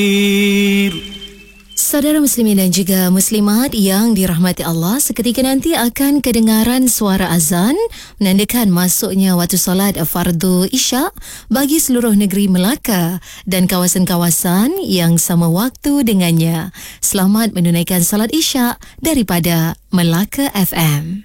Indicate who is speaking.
Speaker 1: Saudara muslimin dan juga muslimat yang dirahmati Allah, seketika nanti akan kedengaran suara azan menandakan masuknya waktu solat fardu Isyak bagi seluruh negeri Melaka dan kawasan-kawasan yang sama waktu dengannya. Selamat menunaikan solat Isyak daripada Melaka FM.